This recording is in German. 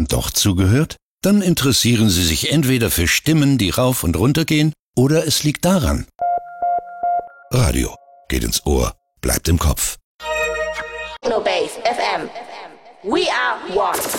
dann doch zugehört? Dann interessieren Sie sich entweder für Stimmen, die rauf und runter gehen, oder es liegt daran. Radio geht ins Ohr, bleibt im Kopf. Techno Base FM. We are one.